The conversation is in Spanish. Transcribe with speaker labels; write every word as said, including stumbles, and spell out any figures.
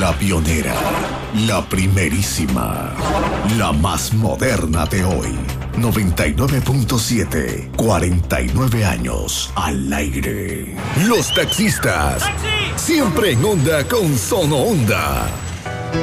Speaker 1: La pionera, la primerísima, la más moderna de hoy. noventa y nueve punto siete, cuarenta y nueve años al aire. Los taxistas, ¡taxi! Siempre en onda con Sono Onda.